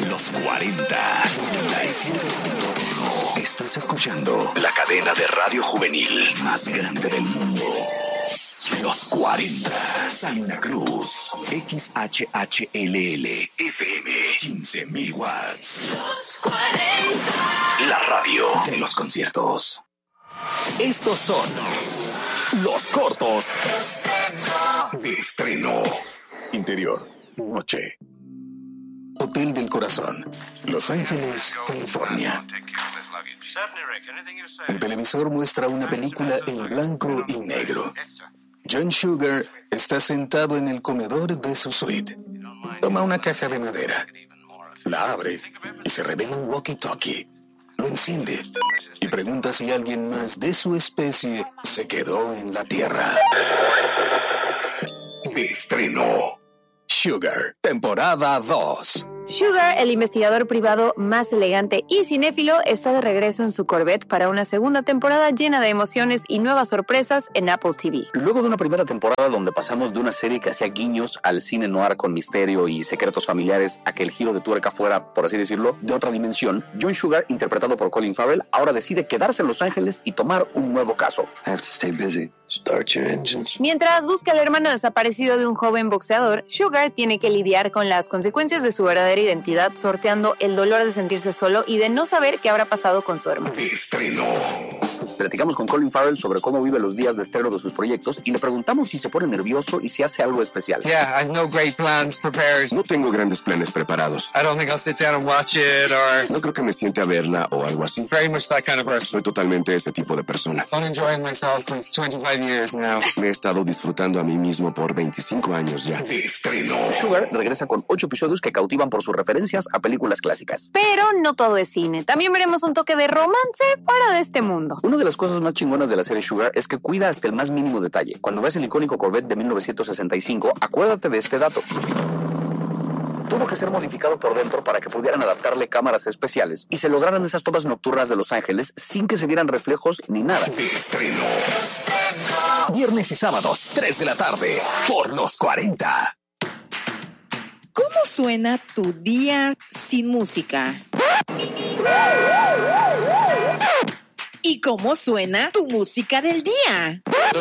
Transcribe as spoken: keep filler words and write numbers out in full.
Los cuarenta. Estás escuchando la cadena de radio juvenil más grande del mundo. Los cuarenta. Salina Cruz. X H H L L F M. quince mil watts. Los cuarenta. La radio de los conciertos. Estos son los cortos de estreno. Interior. Noche. Hotel del Corazón. Los Ángeles, California. El televisor muestra una película en blanco y negro. John Sugar está sentado en el comedor de su suite. Toma una caja de madera, la abre y se revela un walkie-talkie. Lo enciende y pregunta si alguien más de su especie se quedó en la Tierra. De estreno. Sugar, temporada dos. Sugar, el investigador privado más elegante y cinéfilo, está de regreso en su Corvette para una segunda temporada llena de emociones y nuevas sorpresas en Apple T V. Luego de una primera temporada donde pasamos de una serie que hacía guiños al cine noir con misterio y secretos familiares a que el giro de tuerca fuera, por así decirlo, de otra dimensión, John Sugar, interpretado por Colin Farrell, ahora decide quedarse en Los Ángeles y tomar un nuevo caso. I have to stay busy. Start your engines. Mientras busca al hermano desaparecido de un joven boxeador, Sugar tiene que lidiar con las consecuencias de su verdadera identidad, sorteando el dolor de sentirse solo y de no saber qué habrá pasado con su hermano. De estreno. Platicamos con Colin Farrell sobre cómo vive los días de estreno de sus proyectos y le preguntamos si se pone nervioso y si hace algo especial. Yeah, I have no great plans prepared. No tengo grandes planes preparados. I don't think I'll sit down and watch it or... No creo que me siente a verla o algo así. Very much that kind of person. Soy totalmente ese tipo de persona. I'm enjoying myself for twenty-five years now. Me he estado disfrutando a mí mismo por veinticinco años ya. De estreno. Sugar regresa con ocho episodios que cautivan por sus referencias a películas clásicas. Pero no todo es cine. También veremos un toque de romance fuera de este mundo. Una de las cosas más chingonas de la serie Sugar es que cuida hasta el más mínimo detalle. Cuando ves el icónico Corvette de mil novecientos sesenta y cinco, acuérdate de este dato. Tuvo que ser modificado por dentro para que pudieran adaptarle cámaras especiales y se lograran esas tomas nocturnas de Los Ángeles sin que se vieran reflejos ni nada. De estreno. Viernes y sábados, tres de la tarde, por Los cuarenta. ¿Cómo suena tu día sin música? ¿Y cómo suena tu música del día?